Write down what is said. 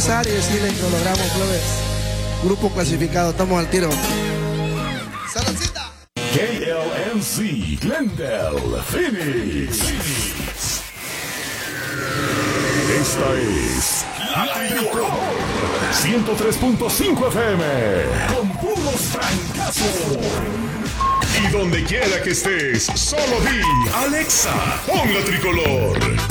pasar y decirle que lo logramos, plebes. Grupo clasificado, estamos al tiro. ¡Saludcita! KLMC, Glendale, Phoenix. Esta es La Tricolor 103.5 FM con puros francazos. Y donde quiera que estés, solo di Alexa, pon La Tricolor.